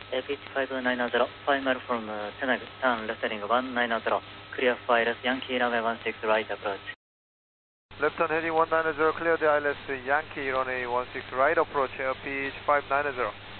pitch 590, final from Tenag, turn left heading 190, clear for ILS Yankee runway 16 right approach. Left heading 190, clear the ILS Yankee runway 16 right approach, pitch 590.